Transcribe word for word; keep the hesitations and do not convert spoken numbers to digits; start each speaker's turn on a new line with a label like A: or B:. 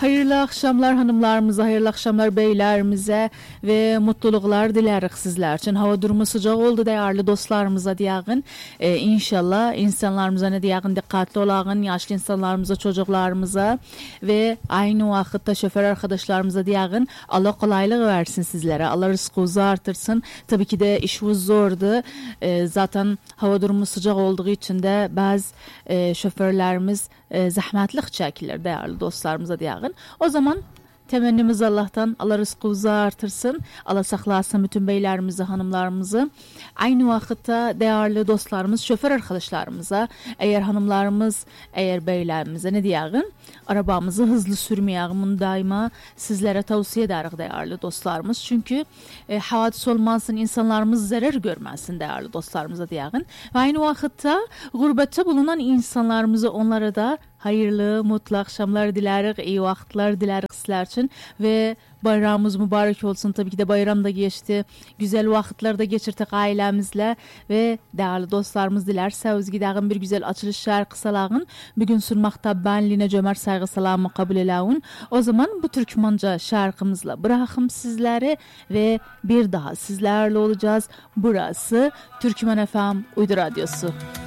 A: Hayırlı akşamlar hanımlarımıza, hayırlı akşamlar beylerimize ve mutluluklar dileriz sizler için. Hava durumu sıcak oldu değerli dostlarımıza diyagın. Ee, inşallah insanlarımıza ne diyagın dikkatli olağın, yaşlı insanlarımıza, çocuklarımıza ve aynı vakitte şoför arkadaşlarımıza diyagın. Allah kolaylık versin sizlere. Allah rızkınızı artırsın. Tabii ki de işiniz zordu. Ee, zaten hava durumu sıcak olduğu için de bazı e, şoförlerimiz e, zahmetlik çekilir değerli dostlarımıza diyagın. O zaman temennimiz Allah'tan, Allah rızkınızı artırsın, Allah saklasın bütün beylerimizi, hanımlarımızı. Aynı vakitte değerli dostlarımız, şoför arkadaşlarımıza, eğer hanımlarımız, eğer beylerimize ne diyagın, arabamızı hızlı sürmeyelim, bunu daima sizlere tavsiye ederiz değerli dostlarımız. Çünkü e, havadis olmasın, insanlarımız zarar görmesin değerli dostlarımıza diyagın. Ve aynı vakitte gurbette bulunan insanlarımızı, onlara da hayırlı, mutlu akşamlar dileriz, iyi vakitler dileriz sizler için ve bayramımız mübarek olsun. Tabii ki de bayramda geçti. Güzel vakitler de geçirdik ailemizle ve değerli dostlarımız dilerseniz gidelim bir güzel açılış şarkı salağın. Bugün sunmakta ben Lina Cömert saygı salamı kabul edin. O zaman bu Türkmenca şarkımızla bırakım sizleri ve bir daha sizlerle olacağız. Burası Türkmen F M Uydu Radyosu.